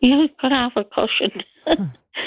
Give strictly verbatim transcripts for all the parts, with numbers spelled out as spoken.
You've got to have a cushion.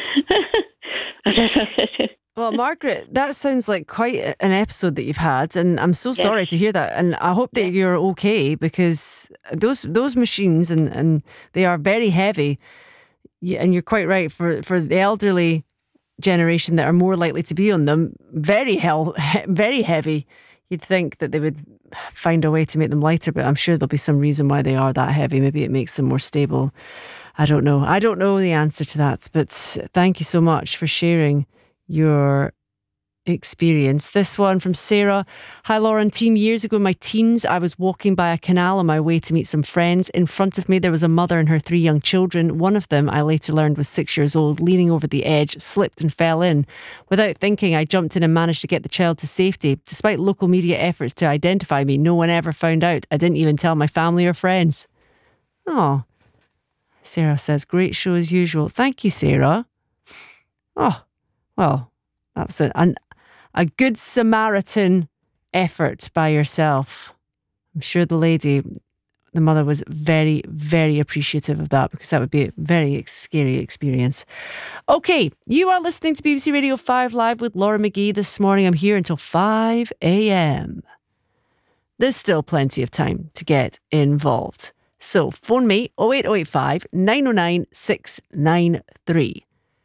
Well, Margaret, that sounds like quite an episode that you've had, and I'm so Yes. sorry to hear that. And I hope that Yeah. you're okay, because those those machines and, and they are very heavy. Yeah, and you're quite right, for for the elderly generation that are more likely to be on them, very hell, very heavy. You'd think that they would find a way to make them lighter, but I'm sure there'll be some reason why they are that heavy. Maybe it makes them more stable. I don't know. I don't know the answer to that, but thank you so much for sharing your experience. This one from Sarah. Hi, Lauren team. Years ago in my teens, I was walking by a canal on my way to meet some friends. In front of me, there was a mother and her three young children. One of them, I later learned, was six years old, leaning over the edge, slipped and fell in. Without thinking, I jumped in and managed to get the child to safety. Despite local media efforts to identify me, no one ever found out. I didn't even tell my family or friends. Oh, Sarah says, great show as usual. Thank you, Sarah. Oh, well, that's a, an, a good Samaritan effort by yourself. I'm sure the lady, the mother, was very, very appreciative of that, because that would be a very scary experience. Okay, you are listening to B B C Radio five Live with Laura McGee this morning. I'm here until five a.m. There's still plenty of time to get involved. So phone me oh eight oh eight five, nine oh nine, six nine three.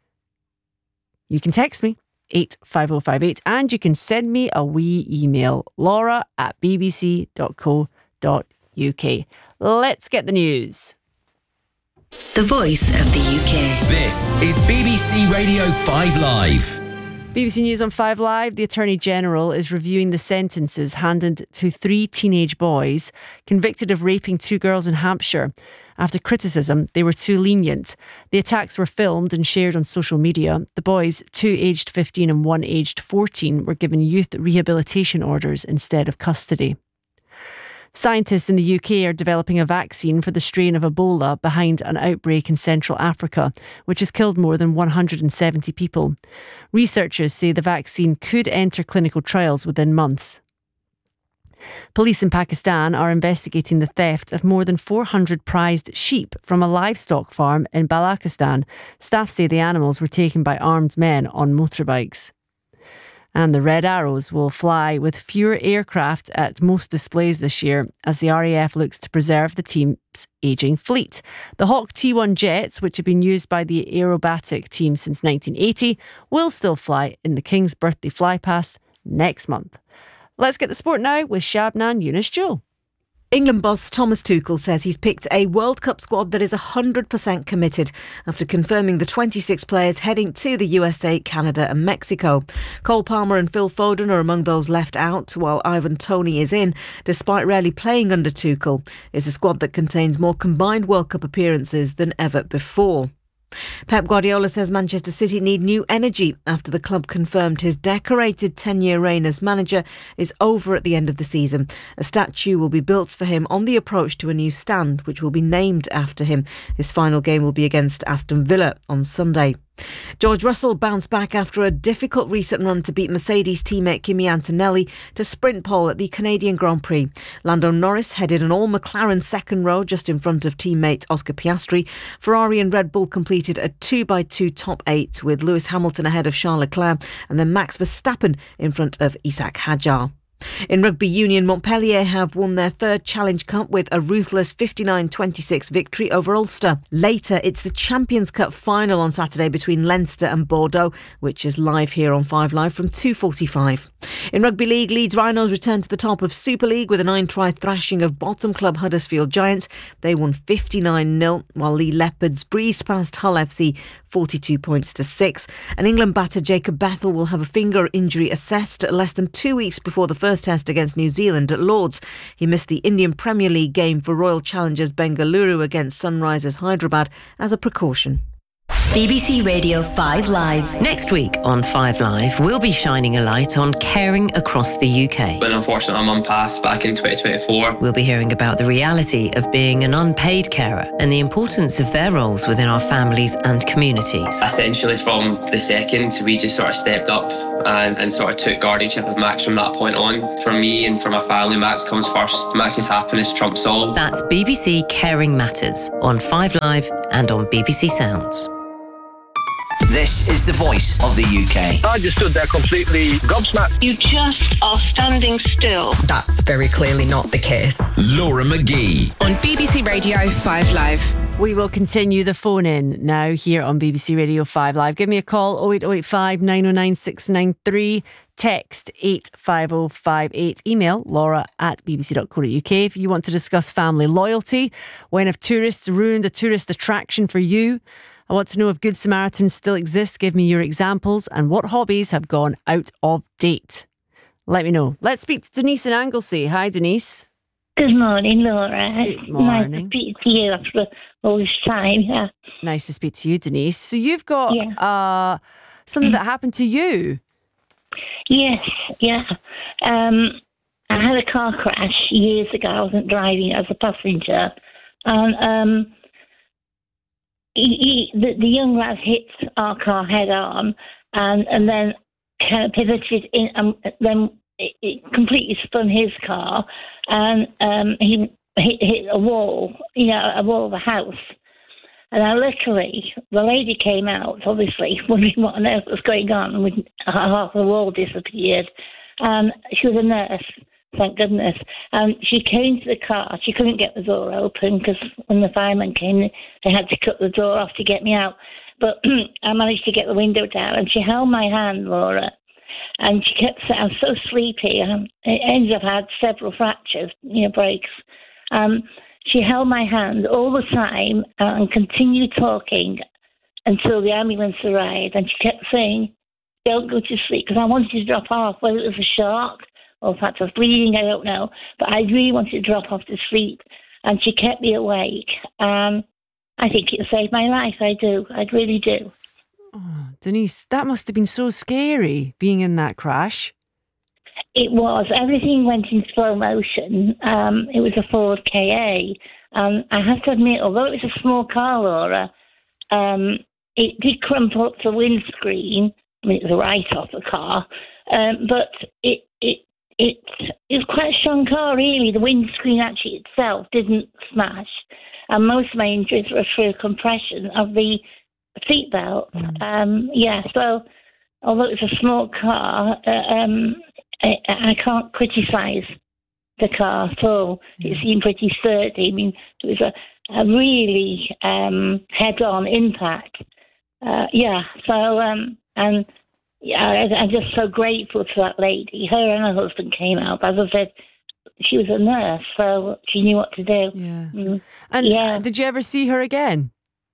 You can text me eight five oh five eight, and you can send me a wee email, laura at b b c dot co dot u k. Let's get the news. The voice of the U K. This is B B C Radio five Live. B B C News on five Live. The Attorney General is reviewing the sentences handed to three teenage boys convicted of raping two girls in Hampshire. After criticism, they were too lenient. The attacks were filmed and shared on social media. The boys, two aged fifteen and one aged fourteen, were given youth rehabilitation orders instead of custody. Scientists in the U K are developing a vaccine for the strain of Ebola behind an outbreak in Central Africa, which has killed more than one hundred seventy people. Researchers say the vaccine could enter clinical trials within months. Police in Pakistan are investigating the theft of more than four hundred prized sheep from a livestock farm in Balochistan. Staff say the animals were taken by armed men on motorbikes. And the Red Arrows will fly with fewer aircraft at most displays this year as the R A F looks to preserve the team's ageing fleet. The Hawk T one jets, which have been used by the aerobatic team since nineteen eighty, will still fly in the King's Birthday Flypast next month. Let's get the sport now with Shabnan Yunus-Joe. England boss Thomas Tuchel says he's picked a World Cup squad that is one hundred percent committed after confirming the twenty-six players heading to the U S A, Canada and Mexico. Cole Palmer and Phil Foden are among those left out, while Ivan Toney is in, despite rarely playing under Tuchel. It's a squad that contains more combined World Cup appearances than ever before. Pep Guardiola says Manchester City need new energy after the club confirmed his decorated ten-year reign as manager is over at the end of the season. A statue will be built for him on the approach to a new stand, which will be named after him. His final game will be against Aston Villa on Sunday. George Russell bounced back after a difficult recent run to beat Mercedes teammate Kimi Antonelli to sprint pole at the Canadian Grand Prix. Lando Norris headed an all-McLaren second row just in front of teammate Oscar Piastri. Ferrari and Red Bull completed a two by two top eight with Lewis Hamilton ahead of Charles Leclerc and then Max Verstappen in front of Isaac Hadjar. In rugby union, Montpellier have won their third Challenge Cup with a ruthless fifty-nine twenty-six victory over Ulster. Later, it's the Champions Cup final on Saturday between Leinster and Bordeaux, which is live here on five Live from two forty-five. In Rugby League, Leeds Rhinos returned to the top of Super League with a nine-try thrashing of bottom club Huddersfield Giants. They won fifty-nine nil, while Lee Leopards breezed past Hull F C forty-two points to six. And England batter Jacob Bethel will have a finger injury assessed less than two weeks before the first test against New Zealand at Lords. He missed the Indian Premier League game for Royal Challengers Bengaluru against Sunrisers Hyderabad as a precaution. B B C Radio five Live. Next week on five Live, we'll be shining a light on caring across the U K. When unfortunately my mum passed back in twenty twenty-four. We'll be hearing about the reality of being an unpaid carer and the importance of their roles within our families and communities. Essentially from the second, we just sort of stepped up and, and sort of took guardianship of Max from that point on. For me and for my family, Max comes first. Max's happiness trumps all. That's B B C Caring Matters on five Live and on B B C Sounds. This is the voice of the U K. I just stood there completely gobsmacked. You just are standing still. That's very clearly not the case. Laura McGee. On B B C Radio five Live. We will continue the phone in now here on B B C Radio five Live. Give me a call, oh eight oh eight five nine oh nine six nine three. Text eight five oh five eight. Email laura at bbc.co.uk if you want to discuss family loyalty. When have tourists ruined a tourist attraction for you? I want to know if Good Samaritans still exist. Give me your examples and what hobbies have gone out of date. Let me know. Let's speak to Denise in Anglesey. Hi, Denise. Good morning, Laura. Good morning. Nice to speak to you after all this time. Yeah. Nice to speak to you, Denise. So you've got Yeah. uh, something that happened to you. Yes, yeah. Um, I had a car crash years ago. I wasn't driving as a passenger. And um, he, he, the, the young lad hit our car head on and, and then kind of pivoted in and then it, it completely spun his car and um, he hit, hit a wall, you know, a wall of a house. And then luckily, the lady came out, obviously, wondering what on earth was going on, and with half the wall disappeared. And she was a nurse, thank goodness. And she came to the car. She couldn't get the door open because when the firemen came, they had to cut the door off to get me out. But I managed to get the window down, and she held my hand, Laura. And she kept saying, I'm so sleepy. And it ended up I had several fractures, you know, breaks. Um, She held my hand all the time and continued talking until the ambulance arrived. And she kept saying, don't go to sleep, because I wanted to drop off, whether it was a shock or in fact I was bleeding, I don't know. But I really wanted to drop off to sleep. And she kept me awake. Um, I think it saved my life. I do. I really do. Oh, Denise, that must have been so scary, being in that crash. It was. Everything went in slow motion. Um, it was a Ford K A. Um, I have to admit, although it was a small car, Laura, um, it did crumple up the windscreen. I mean, it was a write-off the car. Um, but it, it, it, it was quite a strong car, really. The windscreen actually itself didn't smash. And most of my injuries were through compression of the seatbelt. Mm. Um, yeah, so although it was a small car, uh, um, I, I can't criticise the car at all. It seemed pretty sturdy. I mean, it was a, a really um, head-on impact. Uh, yeah, so, um, and yeah, I, I'm just so grateful to that lady. Her and her husband came out. As I said, she was a nurse, so she knew what to do. Yeah. Mm. And yeah. did you ever see her again?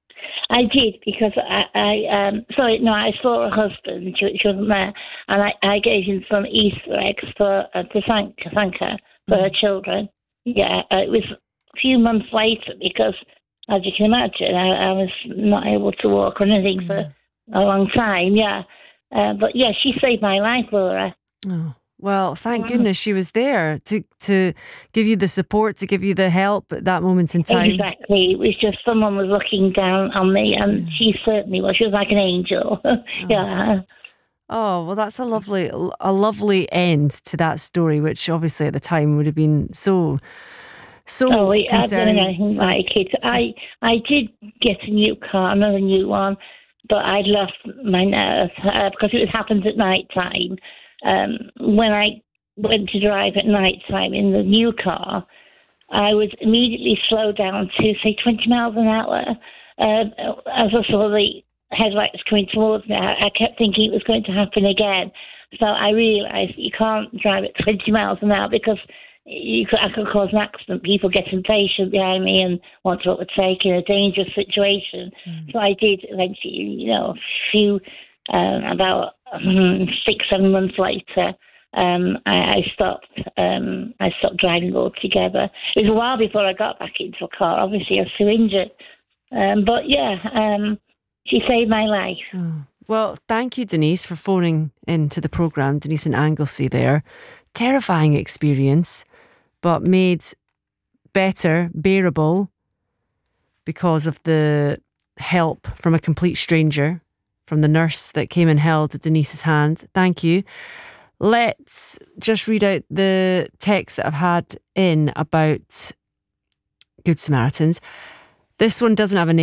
I did, because I, I um, sorry, no, I saw her husband. She, she wasn't there, and I, I gave him some Easter eggs for uh, to thank to thank her for mm. her children. Yeah, uh, it was a few months later because, as you can imagine, I, I was not able to walk or anything mm. for a long time. Yeah, uh, but yeah, she saved my life, Laura. Oh. Well, thank goodness she was there to to give you the support, to give you the help at that moment in time. Exactly. It was just someone was looking down on me, and yeah. she certainly was. She was like an angel. Oh. Yeah. Oh, well, that's a lovely, a lovely end to that story, which obviously at the time would have been so, so oh, concerning. I don't know anything like it. I, I did get a new car, another new one, but I'd lost my nerve uh, because it was happened at night time. Um, when I went to drive at night time in the new car, I was immediately slowed down to, say, twenty miles an hour. Uh, as I saw the headlights coming towards me, I, I kept thinking it was going to happen again. So I realised that you can't drive at twenty miles an hour because you could, I could cause an accident. People get impatient behind me and want to overtake in a dangerous situation. Mm. So I did eventually, you know, a few, um, about um, six, seven months later, um, I, I stopped. Um, I stopped driving altogether. It was a while before I got back into a car. Obviously, I was too injured. Um, but yeah, um, she saved my life. Oh. Well, thank you, Denise, for phoning into the programme. Denise in Anglesey there. Terrifying experience, but made better, bearable, because of the help from a complete stranger, from the nurse that came and held Denise's hand. Thank you. Let's just read out the text that I've had in about Good Samaritans. This one doesn't have a name.